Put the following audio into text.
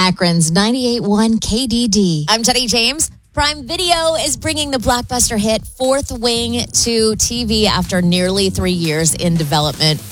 Akron's 98.1 KDD. I'm Jenny James. Prime Video is bringing the blockbuster hit Fourth Wing to TV after nearly 3 years in development.